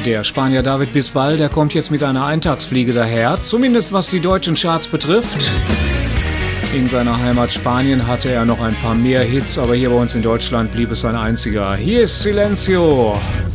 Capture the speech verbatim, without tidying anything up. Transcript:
Der Spanier David Bisbal, der kommt jetzt mit einer Eintagsfliege daher, zumindest was die deutschen Charts betrifft. In seiner Heimat Spanien hatte er noch ein paar mehr Hits, aber hier bei uns in Deutschland blieb es sein einziger. Hier ist Silencio.